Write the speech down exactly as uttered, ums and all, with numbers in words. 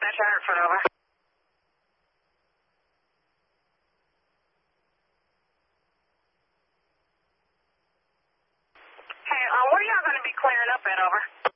Dispatch Hartford, over. Hey, uh, where y'all going to be clearing up at, over?